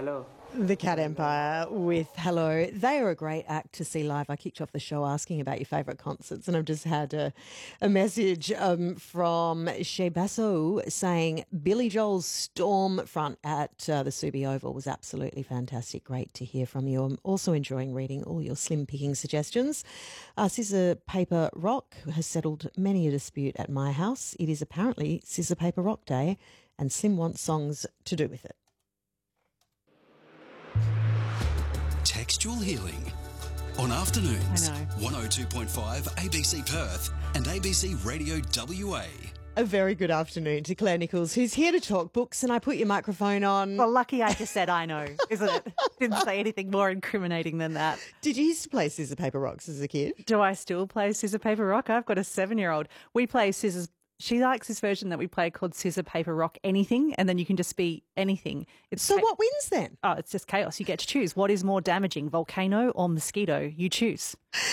Hello. The Cat Empire with Hello. They are a great act to see live. I kicked off the show asking about your favourite concerts, and I've just had a message from Shea Basso saying Billy Joel's Stormfront at the Subi Oval was absolutely fantastic. Great to hear from you. I'm also enjoying reading all your slim picking suggestions. Scissor Paper Rock has settled many a dispute at my house. It is apparently Scissor Paper Rock Day, and Slim wants songs to do with it. Textual Healing on afternoons. 102.5 ABC Perth and ABC Radio WA. A very good afternoon to Claire Nichols, who's here to talk books, and I put your microphone on. Well, lucky I just said I know, isn't it? Didn't say anything more incriminating than that. Did you used to play Scissor Paper Rocks as a kid? Do I still play Scissor Paper Rock? I've got a 7-year-old. We play scissors. She likes this version that we play called Scissor Paper Rock Anything, and then you can just be anything. So what wins then? Oh, it's just chaos. You get to choose. What is more damaging, volcano or mosquito? You choose.